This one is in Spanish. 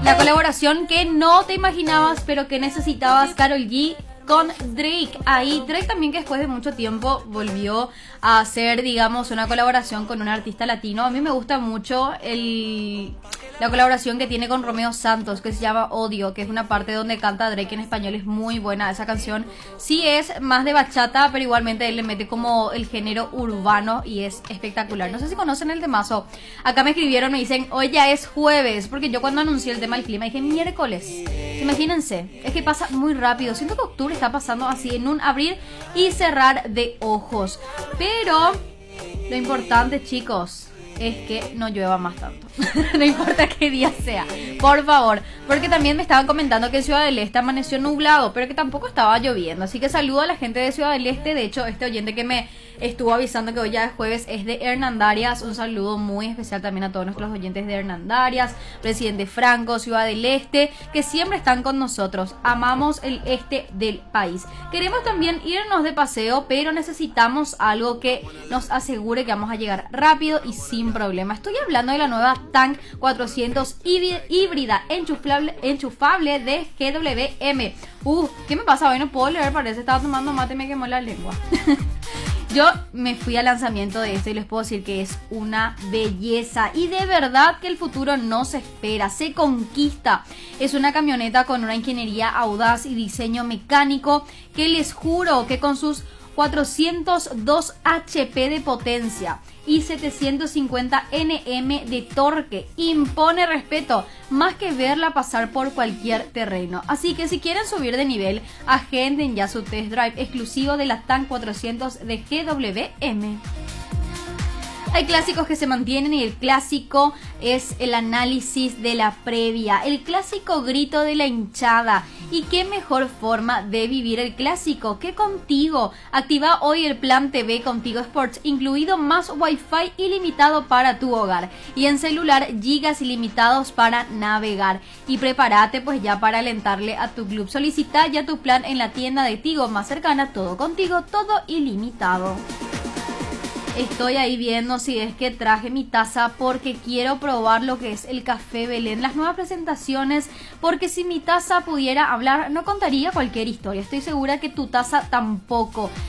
La colaboración que no te imaginabas, pero que necesitabas, Karol G con Drake. Ahí Drake también, que después de mucho tiempo volvió a hacer, digamos, una colaboración con un artista latino. A mí me gusta mucho la colaboración que tiene con Romeo Santos, que se llama Odio, que es una parte donde canta Drake en español. Es muy buena esa canción. Sí es más de bachata, pero igualmente él le mete como el género urbano y es espectacular. No sé si conocen el temazo. Acá me escribieron, me dicen, hoy ya es jueves, porque yo cuando anuncié el tema del clima dije miércoles. Imagínense, es que pasa muy rápido. Siento que octubre está pasando así en un abrir y cerrar de ojos. Pero lo importante, chicos, es que no llueva más tanto. No importa qué día sea, por favor. Porque también me estaban comentando que en Ciudad del Este amaneció nublado, pero que tampoco estaba lloviendo. Así que saludo a la gente de Ciudad del Este. De hecho, este oyente que me estuvo avisando que hoy ya es jueves es de Hernandarias. Un saludo muy especial también a todos nuestros oyentes de Hernandarias, Presidente Franco, Ciudad del Este, que siempre están con nosotros. Amamos el este del país. Queremos también irnos de paseo, pero necesitamos algo que nos asegure que vamos a llegar rápido y sin problema. Estoy hablando de la nueva Tank 400 híbrida enchufable de GWM. ¿Qué me pasa hoy? No puedo leer, parece. Estaba tomando mate y me quemó la lengua. Yo me fui al lanzamiento de esto y les puedo decir que es una belleza. Y de verdad que el futuro no se espera, se conquista. Es una camioneta con una ingeniería audaz y diseño mecánico que les juro que con sus 402 HP de potencia y 750 Nm de torque impone respeto, más que verla pasar por cualquier terreno. Así que si quieren subir de nivel, agenden ya su test drive exclusivo de la Tank 400 de GWM. Hay clásicos que se mantienen y el clásico es el análisis de la previa, el clásico grito de la hinchada. Y qué mejor forma de vivir el clásico que contigo. Activa hoy el plan TV Contigo Sports, incluido más Wi-Fi ilimitado para tu hogar y en celular gigas ilimitados para navegar. Y prepárate pues ya para alentarle a tu club. Solicita ya tu plan en la tienda de Tigo más cercana. Todo contigo, todo ilimitado. Estoy ahí viendo si es que traje mi taza porque quiero probar lo que es el café Belén, las nuevas presentaciones, porque si mi taza pudiera hablar no contaría cualquier historia. Estoy segura que tu taza tampoco.